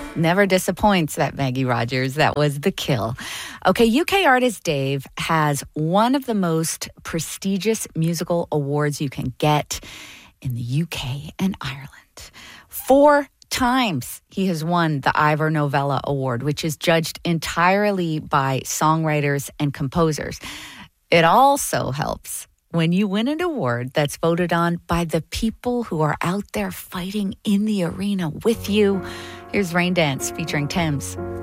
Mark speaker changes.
Speaker 1: Never disappoints, that Maggie Rogers. That was The Kill. Okay, UK artist Dave has one of the most prestigious musical awards you can get in the UK and Ireland. 4 times he has won the Ivor Novello Award, which is judged entirely by songwriters and composers. It also helps when you win an award that's voted on by the people who are out there fighting in the arena with you. Here's Rain Dance featuring Thames.